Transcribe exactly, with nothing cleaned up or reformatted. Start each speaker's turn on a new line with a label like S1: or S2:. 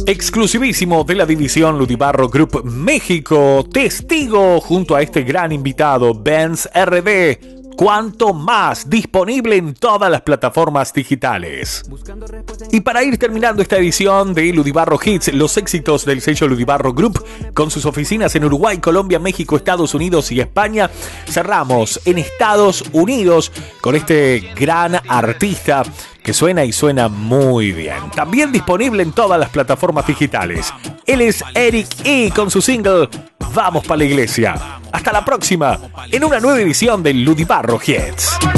S1: Exclusivísimo de la división Ludibarro Group México, testigo junto a este gran invitado, Benz R D. Cuanto más, disponible en todas las plataformas digitales. Y para ir terminando esta edición de Ludibarro Hits, los éxitos del sello Ludibarro Group, con sus oficinas en Uruguay, Colombia, México, Estados Unidos y España, cerramos en Estados Unidos con este gran artista que suena y suena muy bien. También disponible en todas las plataformas digitales. Él es Eric E. con su single Vamos pa' la iglesia. Hasta la próxima en una nueva edición de Ludibarro Hits.